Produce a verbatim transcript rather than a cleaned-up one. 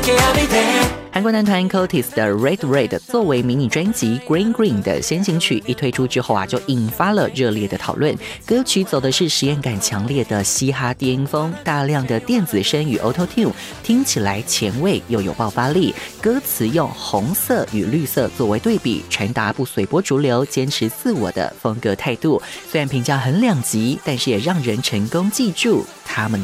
韩国男团 Cotis 的 Red Red 作为迷你专辑 Green Green 的先行曲，一推出之后啊，就引发了热烈的讨论。歌曲走的是实验感强烈的嘻哈低音风，大量的电子声与 Auto Tune， 听起来前卫又有爆发力。歌词用红色与绿色作为对比，传达不随波逐流、坚持自我的风格态度。虽然评价很两极，但是也让人成功记住他们